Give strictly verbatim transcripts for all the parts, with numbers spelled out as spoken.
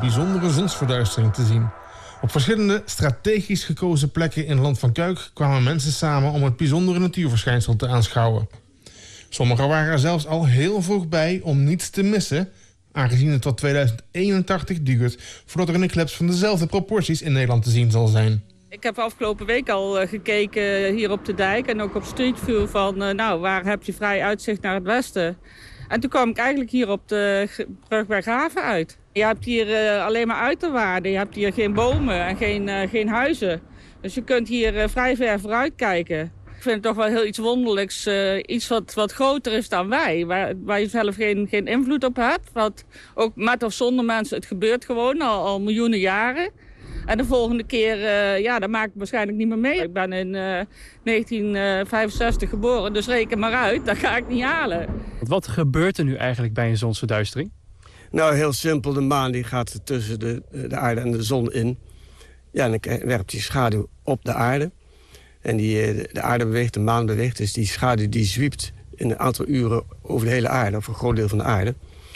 bijzondere zonsverduistering te zien. Op verschillende strategisch gekozen plekken in Land van Kuik kwamen mensen samen om het bijzondere natuurverschijnsel te aanschouwen. Sommigen waren er zelfs al heel vroeg bij om niets te missen, aangezien het tot tweeduizend eenentachtig duurt voordat er een eclipse van dezelfde proporties in Nederland te zien zal zijn. Ik heb afgelopen week al uh, gekeken hier op de dijk en ook op Street View van uh, nou, waar heb je vrij uitzicht naar het westen. En toen kwam ik eigenlijk hier op de Brugberghaven uit. Je hebt hier uh, alleen maar uiterwaarden, je hebt hier geen bomen en geen, uh, geen huizen. Dus je kunt hier uh, vrij ver vooruit kijken. Ik vind het toch wel heel iets wonderlijks, uh, iets wat, wat groter is dan wij, waar, waar je zelf geen, geen invloed op hebt. Wat ook met of zonder mensen, het gebeurt gewoon al, al miljoenen jaren. En de volgende keer, uh, ja, dat maak ik waarschijnlijk niet meer mee. Ik ben in uh, negentien vijfenzestig geboren, dus reken maar uit, dat ga ik niet halen. Wat gebeurt er nu eigenlijk bij een zonsverduistering? Nou, heel simpel, de maan die gaat tussen de, de aarde en de zon in. Ja, en dan werpt die schaduw op de aarde. En die, de aarde beweegt, de maan beweegt, dus die schaduw die zwiept in een aantal uren over de hele aarde, of een groot deel van de aarde.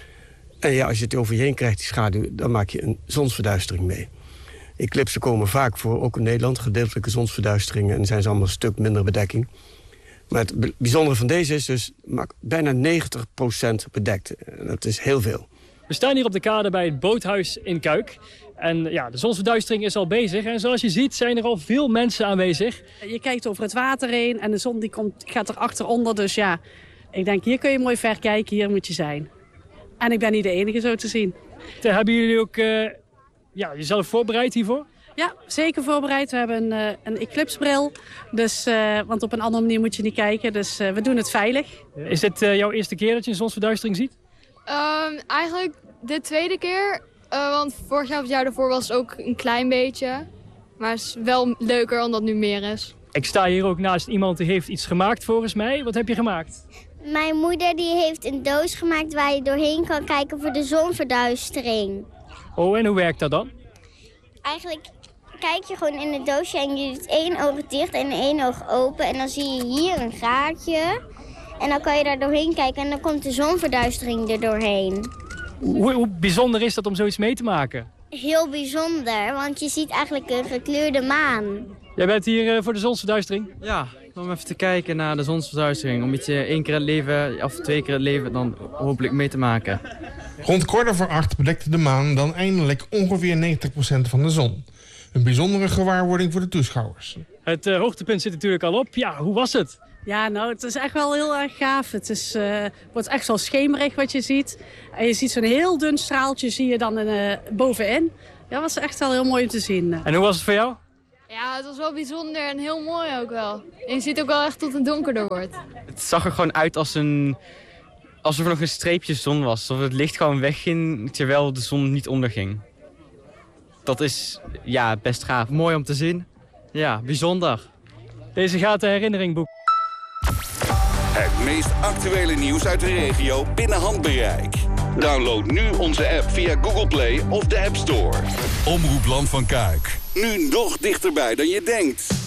En ja, als je het over je heen krijgt, die schaduw, dan maak je een zonsverduistering mee. Eclipsen komen vaak voor, ook in Nederland, gedeeltelijke zonsverduisteringen. En zijn ze allemaal een stuk minder bedekking. Maar het bijzondere van deze is dus bijna negentig procent bedekt. En dat is heel veel. We staan hier op de kade bij het boothuis in Kuik. En ja, de zonsverduistering is al bezig. En zoals je ziet zijn er al veel mensen aanwezig. Je kijkt over het water heen en de zon die komt, gaat er achteronder. Dus ja, ik denk hier kun je mooi ver kijken, hier moet je zijn. En ik ben niet de enige zo te zien. Hebben jullie ook uh, ja, jezelf voorbereid hiervoor? Ja, zeker voorbereid. We hebben een, uh, een eclipsebril. Dus, uh, want op een andere manier moet je niet kijken. Dus uh, we doen het veilig. Is dit uh, jouw eerste keer dat je een zonsverduistering ziet? Um, eigenlijk de tweede keer. Uh, want vorig jaar of het jaar daarvoor was het ook een klein beetje. Maar het is wel leuker omdat het nu meer is. Ik sta hier ook naast iemand die heeft iets gemaakt volgens mij. Wat heb je gemaakt? Mijn moeder die heeft een doos gemaakt waar je doorheen kan kijken voor de zonverduistering. Oh, en hoe werkt dat dan? Eigenlijk kijk je gewoon in het doosje en je doet één oog dicht en één oog open. En dan zie je hier een gaatje. En dan kan je daar doorheen kijken en dan komt de zonverduistering er doorheen. Hoe, hoe bijzonder is dat om zoiets mee te maken? Heel bijzonder, want je ziet eigenlijk een gekleurde maan. Jij bent hier uh, voor de zonsverduistering? Ja, om even te kijken naar de zonsverduistering. Om iets één keer in het leven, of twee keer in het leven, dan hopelijk mee te maken. Rond kwart over acht bedekte de maan dan eindelijk ongeveer negentig procent van de zon. Een bijzondere gewaarwording voor de toeschouwers. Het uh, hoogtepunt zit natuurlijk al op. Ja, hoe was het? Ja, nou, het is echt wel heel erg gaaf. Het is, uh, wordt echt wel schemerig wat je ziet. En je ziet zo'n heel dun straaltje zie je dan uh, bovenin. Ja, dat was echt wel heel mooi om te zien. En hoe was het voor jou? Ja, het was wel bijzonder en heel mooi ook wel. En je ziet ook wel echt tot het donkerder wordt. Het zag er gewoon uit als een, alsof er nog een streepje zon was. Alsof het licht gewoon wegging terwijl de zon niet onderging. Dat is ja, best gaaf. Mooi om te zien. Ja, bijzonder. Deze gaat de herinnering boeken. Het meest actuele nieuws uit de regio binnen handbereik. Download nu onze app via Google Play of de App Store. Omroep Land van Kuik. Nu nog dichterbij dan je denkt.